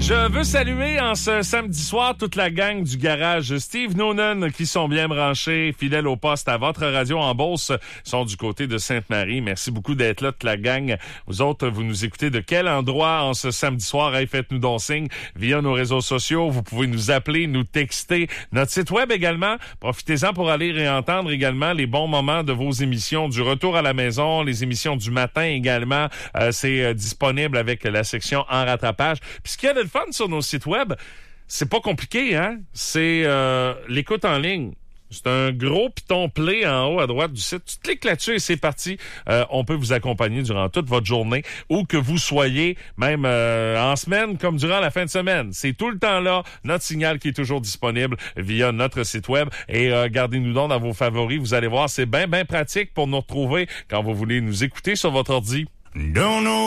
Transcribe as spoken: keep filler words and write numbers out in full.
Je veux saluer en ce samedi soir toute la gang du garage Steve Noonan qui sont bien branchés, fidèles au poste à votre radio en Beauce, sont du côté de Sainte-Marie. Merci beaucoup d'être là, toute la gang. Vous autres, vous nous écoutez de quel endroit en ce samedi soir? Hey, faites-nous donc signe via nos réseaux sociaux. Vous pouvez nous appeler, nous texter. Notre site web également. Profitez-en pour aller réentendre également les bons moments de vos émissions du retour à la maison, les émissions du matin également. Euh, c'est euh, disponible avec la section en rattrapage. Puis ce qu'il y a de le fun sur nos sites web, c'est pas compliqué, hein? C'est euh, l'écoute en ligne. C'est un gros piton play en haut à droite du site. Tu cliques là-dessus et c'est parti. Euh, on peut vous accompagner durant toute votre journée, où que vous soyez, même euh, en semaine comme durant la fin de semaine. C'est tout le temps là. Notre signal qui est toujours disponible via notre site web. Et euh, gardez-nous donc dans vos favoris. Vous allez voir, c'est bien, bien pratique pour nous retrouver quand vous voulez nous écouter sur votre ordi. Don't know